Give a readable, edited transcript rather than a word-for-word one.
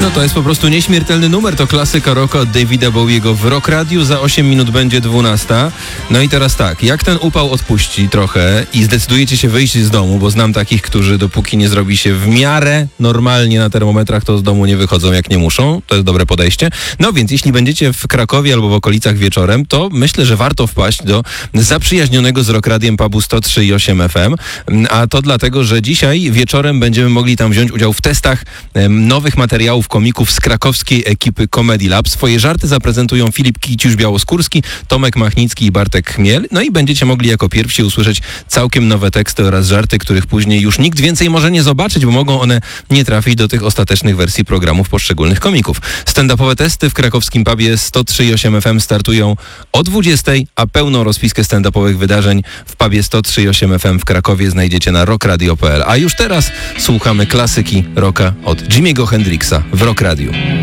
No to jest po prostu nieśmiertelny numer, to klasyka rocka od Davida Bowiego w Rock Radiu. Za 8 minut będzie 12. No i teraz tak, jak ten upał odpuści trochę i zdecydujecie się wyjść z domu, bo znam takich, którzy dopóki nie zrobi się w miarę normalnie na termometrach, to z domu nie wychodzą jak nie muszą. To jest dobre podejście. No więc jeśli będziecie w Krakowie albo w okolicach wieczorem, to myślę, że warto wpaść do zaprzyjaźnionego z Rock Radiem pubu 103,8 FM. A to dlatego, że dzisiaj wieczorem będziemy mogli tam wziąć udział w testach nowych materiałów komików z krakowskiej ekipy Comedy Lab. Swoje żarty zaprezentują Filip Kiciuś-Białoskórski, Tomek Machnicki i Bartek Chmiel. No i będziecie mogli jako pierwsi usłyszeć całkiem nowe teksty oraz żarty, których później już nikt więcej może nie zobaczyć, bo mogą one nie trafić do tych ostatecznych wersji programów poszczególnych komików. Stand-upowe testy w krakowskim pubie 103,8 FM startują o 20, a pełną rozpiskę stand-upowych wydarzeń w pubie 103,8 FM w Krakowie znajdziecie na rockradio.pl. A już teraz słuchamy klasyki rocka od Jimiego Hendrixa w Rock Radiu.